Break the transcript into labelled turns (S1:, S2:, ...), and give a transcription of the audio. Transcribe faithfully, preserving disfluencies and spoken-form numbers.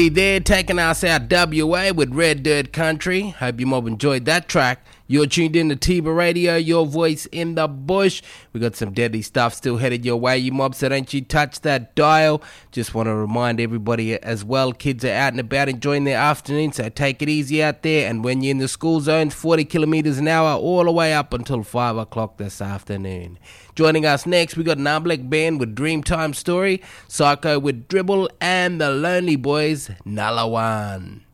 S1: They're taking us out W A with Red Dirt Country. Hope you mob enjoyed that track. You're tuned in to Tiba Radio, your voice in the bush. We got some deadly stuff still headed your way, you mob, so don't you touch that dial. Just want to remind everybody as well, kids are out and about enjoying their afternoon, so take it easy out there. And when you're in the school zones, forty kilometres an hour all the way up until five o'clock this afternoon. Joining us next, we got Nablek Band with Dreamtime Story, Psycho with Dribble, and the Lonely Boys, Nalawan.